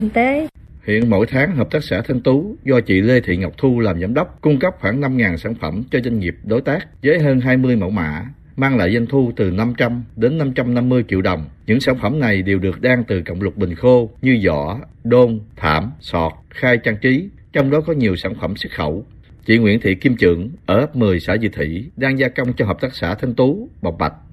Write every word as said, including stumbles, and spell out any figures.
kinh tế. Hiện mỗi tháng, Hợp tác xã Thanh Tú do chị Lê Thị Ngọc Thu làm giám đốc cung cấp khoảng năm nghìn sản phẩm cho doanh nghiệp đối tác với hơn hai mươi mẫu mã, mang lại doanh thu từ năm trăm đến năm trăm năm mươi triệu đồng. Những sản phẩm này đều được đan từ cộng lục bình khô như giỏ, đôn, thảm, sọt, khai trang trí, trong đó có nhiều sản phẩm xuất khẩu. Chị Nguyễn Thị Kim Trượng ở ấp mười xã Dị Thủy đang gia công cho Hợp tác xã Thanh Tú, bọc bạch.